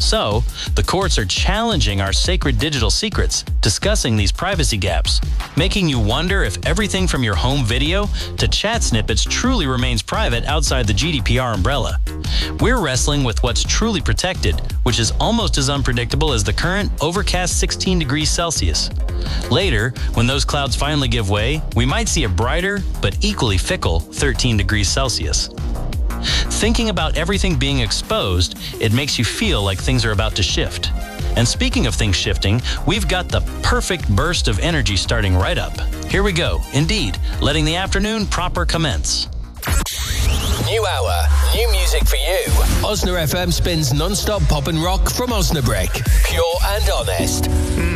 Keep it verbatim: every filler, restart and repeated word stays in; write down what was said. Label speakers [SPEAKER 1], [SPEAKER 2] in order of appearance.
[SPEAKER 1] So, the courts are challenging our sacred digital secrets, discussing these privacy gaps, making you wonder if everything from your home video to chat snippets truly remains private outside the G D P R umbrella. We're wrestling with what's truly protected, which is almost as unpredictable as the current overcast sixteen degrees Celsius. Later, when those clouds finally give way, we might see a brighter but equally fickle thirteen degrees Celsius. Thinking about everything being exposed, it makes you feel like things are about to shift. And speaking of things shifting, we've got the perfect burst of energy starting right up. Here we go, indeed, letting the afternoon proper commence.
[SPEAKER 2] New hour, new music for you. Osna F M spins non-stop pop and rock from Osnabrück. Pure and honest.